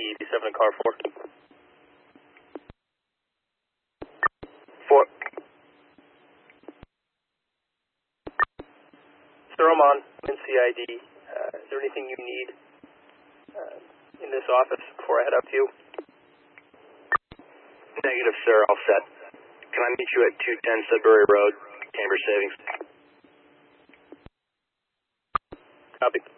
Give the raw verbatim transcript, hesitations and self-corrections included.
seven car four. Four. Sir, I'm on in C I D. Uh, is there anything you need uh, in this office before I head out to you? Negative, sir. All set. Can I meet you at two ten Sudbury Road, Cambridge Savings? Copy.